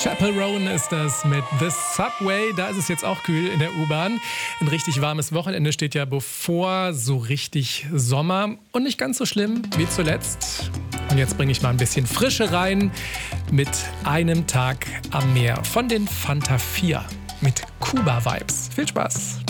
Chappell Roan ist das mit The Subway. Da ist es jetzt auch kühl in der U-Bahn. Ein richtig warmes Wochenende steht ja bevor, so richtig Sommer. Und nicht ganz so schlimm wie zuletzt. Und jetzt bringe ich mal ein bisschen Frische rein mit einem Tag am Meer von den Fanta 4 mit Kuba-Vibes. Viel Spaß!